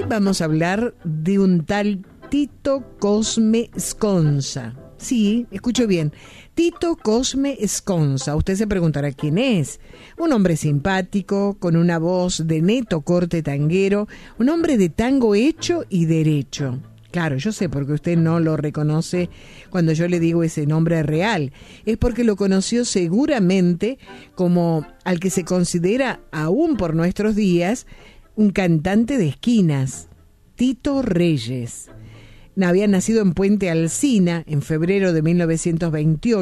vamos a hablar de un tal Tito Cosme Sconza. Sí, escucho bien. Tito Cosme Sconza. Usted se preguntará quién es. Un hombre simpático, con una voz de neto corte tanguero, un hombre de tango hecho y derecho. Claro, yo sé porque usted no lo reconoce cuando yo le digo ese nombre real. Es porque lo conoció seguramente como al que se considera, aún por nuestros días, un cantante de esquinas, Tito Reyes. Había nacido en Puente Alsina en febrero de 1928.